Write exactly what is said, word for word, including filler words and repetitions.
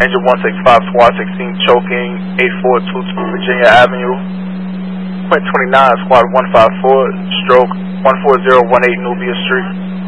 Engine one six five, Squad sixteen, choking, eight four two two Virginia Avenue. Quint twenty-nine, Squad one five four, stroke one four zero one eight Nubia Street.